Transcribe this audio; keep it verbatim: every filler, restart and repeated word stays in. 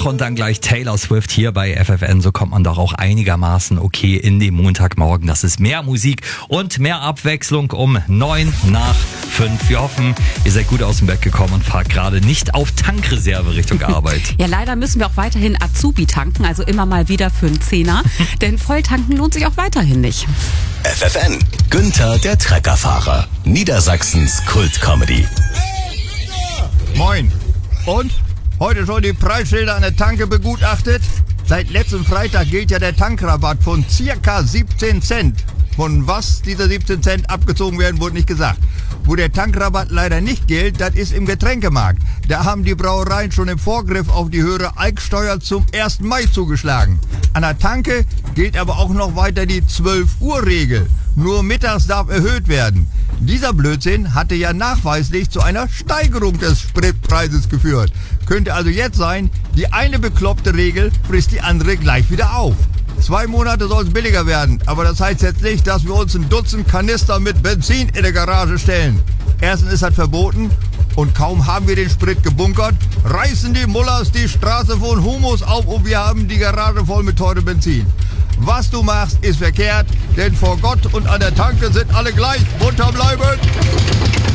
Krach und dann gleich Taylor Swift hier bei F F N. So kommt man doch auch einigermaßen okay in den Montagmorgen. Das ist mehr Musik und mehr Abwechslung um neun nach fünf. Wir hoffen, ihr seid gut aus dem Bett gekommen und fahrt gerade nicht auf Tankreserve Richtung Arbeit. Ja, leider müssen wir auch weiterhin Azubi tanken, also immer mal wieder für einen Zehner. Denn Volltanken lohnt sich auch weiterhin nicht. F F N, Günther der Treckerfahrer, Niedersachsens Kult-Comedy. Moin. Und? Heute schon die Preisschilder an der Tanke begutachtet? Seit letztem Freitag gilt ja der Tankrabatt von circa siebzehn Cent. Von was diese siebzehn Cent abgezogen werden, wurde nicht gesagt. Wo der Tankrabatt leider nicht gilt, das ist im Getränkemarkt. Da haben die Brauereien schon im Vorgriff auf die höhere Alksteuer zum ersten Mai zugeschlagen. An der Tanke gilt aber auch noch weiter die zwölf Uhr Regel. Nur mittags darf erhöht werden. Dieser Blödsinn hatte ja nachweislich zu einer Steigerung des Spritpreises geführt. Könnte also jetzt sein, die eine bekloppte Regel frisst die andere gleich wieder auf. Zwei Monate soll es billiger werden, aber das heißt jetzt nicht, dass wir uns ein Dutzend Kanister mit Benzin in der Garage stellen. Erstens ist das verboten und kaum haben wir den Sprit gebunkert, reißen die Mullers die Straße von Humus auf und wir haben die Garage voll mit teurem Benzin. Was du machst, ist verkehrt, denn vor Gott und an der Tanke sind alle gleich. Munter bleiben!